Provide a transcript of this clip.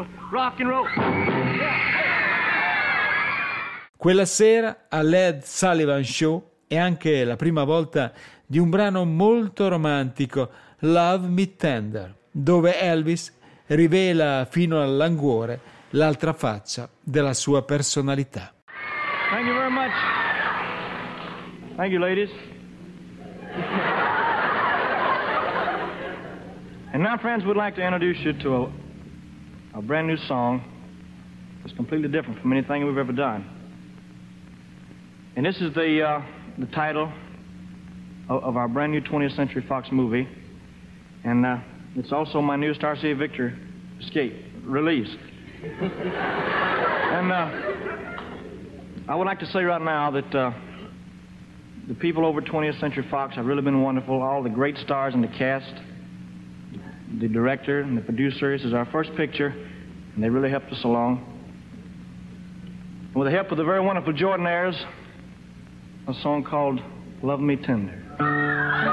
rock and roll. Quella sera all'Ed Sullivan Show è anche la prima volta di un brano molto romantico, Love Me Tender, dove Elvis rivela fino al languore l'altra faccia della sua personalità. Thank you very much. Thank you, ladies. And now, friends, we'd like to introduce you to a brand new song that's completely different from anything we've ever done. And this is the title of our brand new 20th Century Fox movie. And it's also my new Star City Victor Escape release. And I would like to say right now that the people over 20th Century Fox have really been wonderful. All the great stars in the cast, the director and the producer. This is our first picture, and they really helped us along. And with the help of the very wonderful Jordanaires, a song called Love Me Tender.